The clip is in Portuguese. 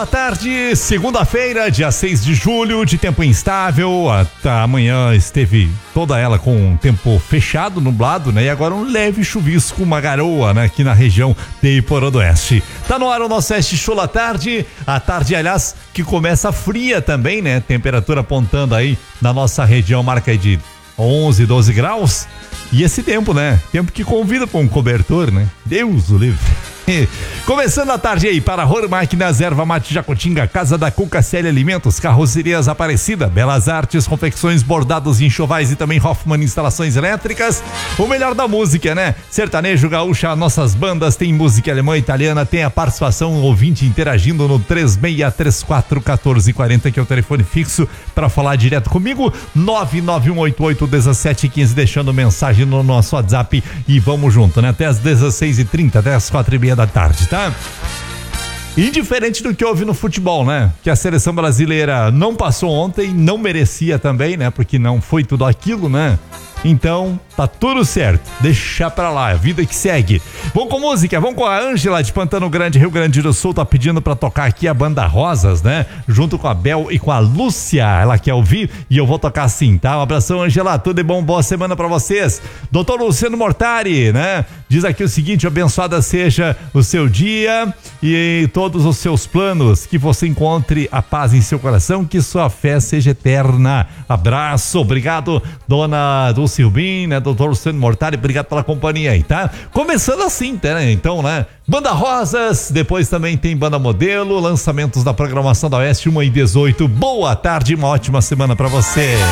Boa tarde, segunda-feira, dia 6 de julho, de tempo instável. Amanhã esteve toda ela com um tempo fechado, nublado, né? E agora um leve chuvisco, uma garoa, né? Aqui na região de Iporã do Oeste. Tá no ar o nosso Oeste Show à tarde. A tarde, aliás, que começa fria também, né? Temperatura apontando aí na nossa região, marca aí de 11, 12 graus. E esse tempo, né? Tempo que convida para um cobertor, né? Deus o livre. Começando a tarde aí para Ror Máquinas, Erva Mate Jacutinga, Casa da Cuca, Célia Alimentos, Carrocerias Aparecida, Belas Artes, Confecções, Bordados e Enxovais e também Hoffman Instalações Elétricas. O melhor da música, né? Sertanejo, gaúcha, nossas bandas, tem música alemã, italiana, tem a participação ouvinte interagindo no 36341440, que é o telefone fixo para falar direto comigo, 991881715, deixando mensagem no nosso WhatsApp e vamos junto, né? Até as 16h30, até as 4h30 da tarde, tá? Indiferente do que houve no futebol, né? Que a seleção brasileira não passou ontem, não merecia também, né? Porque não foi tudo aquilo, né? Então, tá tudo certo. Deixa pra lá, a vida que segue. Vamos com música, vamos com a Ângela de Pantano Grande, Rio Grande do Sul, tá pedindo pra tocar aqui a banda Rosas, né? Junto com a Bel e com a Lúcia, ela quer ouvir e eu vou tocar assim, tá? Um abração, Ângela, tudo de bom, boa semana pra vocês. Doutor Luciano Mortari, né? Diz aqui o seguinte: abençoada seja o seu dia e todos os seus planos, que você encontre a paz em seu coração, que sua fé seja eterna. Abraço, obrigado, dona Dulce Rubim, né? Doutor Luciano Mortari, obrigado pela companhia aí, tá? Começando assim, né? Então, né? Banda Rosas, depois também tem Banda Modelo, lançamentos da programação da Oeste 1h18. Boa tarde, uma ótima semana pra você.